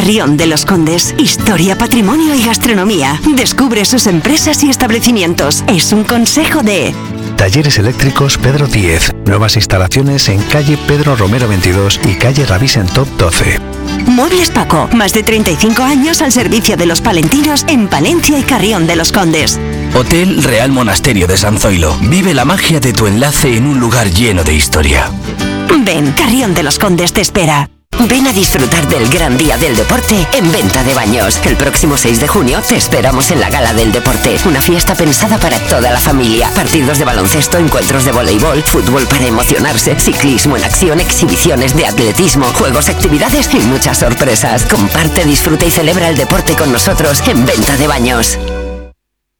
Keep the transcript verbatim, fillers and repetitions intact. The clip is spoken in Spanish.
Carrión de los Condes. Historia, patrimonio y gastronomía. Descubre sus empresas y establecimientos. Es un consejo de... Talleres Eléctricos Pedro Díez. Nuevas instalaciones en calle Pedro Romero veintidós y calle Ravisen Top doce. Muebles Paco. Más de treinta y cinco años al servicio de los palentinos en Palencia y Carrión de los Condes. Hotel Real Monasterio de San Zoilo. Vive la magia de tu enlace en un lugar lleno de historia. Ven, Carrión de los Condes te espera. Ven a disfrutar del gran día del deporte en Venta de Baños. El próximo seis de junio te esperamos en la Gala del Deporte. Una fiesta pensada para toda la familia. Partidos de baloncesto, encuentros de voleibol, fútbol para emocionarse, ciclismo en acción, exhibiciones de atletismo, juegos, actividades y muchas sorpresas. Comparte, disfruta y celebra el deporte con nosotros en Venta de Baños.